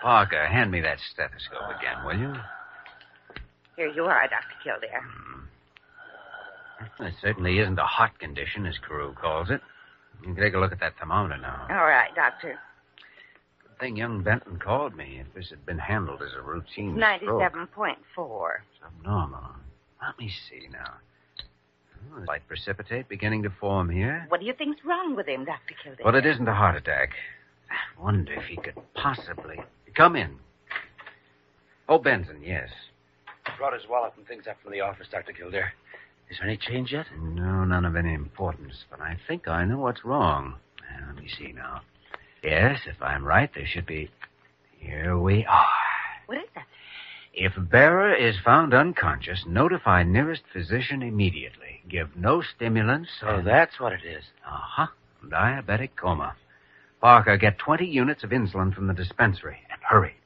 Parker, hand me that stethoscope again, will you? Here you are, Dr. Kildare. It certainly isn't a hot condition, as Carew calls it. You can take a look at that thermometer now. All right, Doctor. Good thing young Benton called me. If this had been handled as a routine 97.4. Subnormal. Let me see now. Oh, light precipitate beginning to form here. What do you think's wrong with him, Dr. Kildare? Well, it isn't a heart attack. I wonder if he could possibly... Come in. Oh, Benson, yes. Brought his wallet and things up from the office, Dr. Kildare. Is there any change yet? No, none of any importance, but I think I know what's wrong. Let me see now. Yes, if I'm right, there should be... Here we are. What is that? If bearer is found unconscious, notify nearest physician immediately. Give no stimulants. So that's what it is. Uh-huh. Diabetic coma. Parker, get 20 units of insulin from the dispensary. And hurry.